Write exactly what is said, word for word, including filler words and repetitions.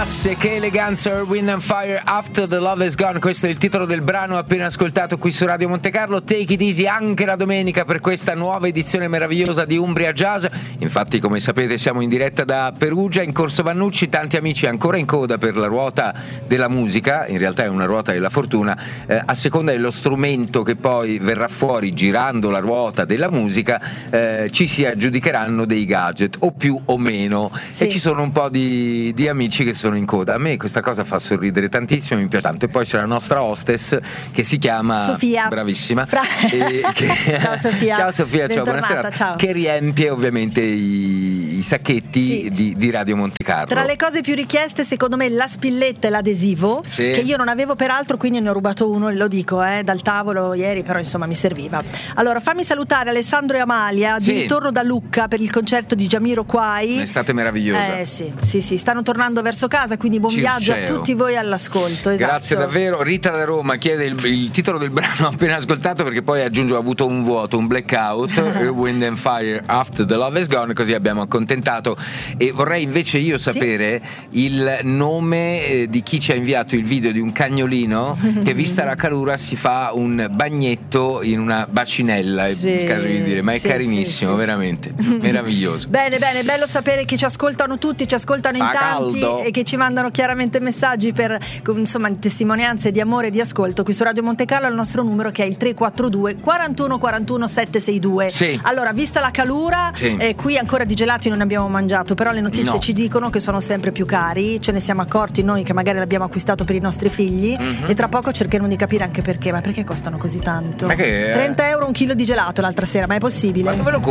classe, che eleganza, Earth, Wind and Fire, After the Love is Gone. Questo è il titolo del brano appena ascoltato qui su Radio Monte Carlo. Take it easy anche la domenica per questa nuova edizione meravigliosa di Umbria Jazz. Infatti, come sapete, siamo in diretta da Perugia, in Corso Vannucci. Tanti amici ancora in coda per la ruota della musica. In realtà è una ruota della fortuna, eh, a seconda dello strumento che poi verrà fuori girando la ruota della musica, eh, ci si aggiudicheranno dei gadget o più o meno, sì. E ci sono un po' di, di amici che sono in coda. A me questa cosa fa sorridere tantissimo, mi piace tanto. E poi c'è la nostra hostess che si chiama Sofia, bravissima. Fra... E che... ciao Sofia. Ciao Sofia, ciao, buonasera. Ciao. Che riempie ovviamente i, i sacchetti, sì. di, di Radio Monte Carlo. Tra le cose più richieste, secondo me, la spilletta e l'adesivo, sì. Che io non avevo peraltro, quindi ne ho rubato uno, lo dico, eh, dal tavolo ieri, però insomma mi serviva. Allora, fammi salutare Alessandro e Amalia, sì. Di ritorno da Lucca per il concerto di Jamiroquai. Un'estate meravigliosa. Eh sì, sì, sì, stanno tornando verso casa, quindi buon Circeo. Viaggio a tutti voi all'ascolto. Esatto. Grazie davvero. Rita da Roma chiede il, il titolo del brano appena ascoltato, perché poi aggiunge ha avuto un vuoto, un blackout. Wind and Fire, After the Love is Gone, così abbiamo accontentato. E vorrei invece io sapere, sì. Il nome eh, di chi ci ha inviato il video di un cagnolino che, vista la calura, si fa un bagnetto in una bacinella, sì. È il caso di dire, ma è sì, carinissimo, sì, sì. Veramente meraviglioso. Bene, bene, bello sapere che ci ascoltano tutti, ci ascoltano in fa tanti caldo. E che ci mandano chiaramente messaggi per, insomma, testimonianze di amore e di ascolto qui su Radio Monte Carlo, al nostro numero che è il tre quattro due quarantuno quarantuno settecentosesantadue. Sì. Allora, vista la calura, sì. eh, qui ancora di gelati non abbiamo mangiato, però le notizie no. ci dicono che sono sempre più cari, ce ne siamo accorti noi che magari l'abbiamo acquistato per i nostri figli, mm-hmm. E tra poco cercheremo di capire anche perché. Ma perché costano così tanto? Ma che, eh? trenta euro un chilo di gelato l'altra sera, ma è possibile? Ma dove lo